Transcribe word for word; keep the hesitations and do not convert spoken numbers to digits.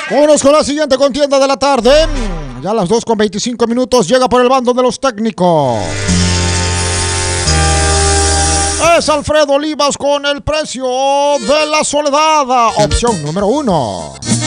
Vámonos con la siguiente contienda de la tarde. Ya a las dos con veinticinco minutos llega por el bando de los técnicos. Es Alfredo Olivas con El precio de la soledad. Opción número uno.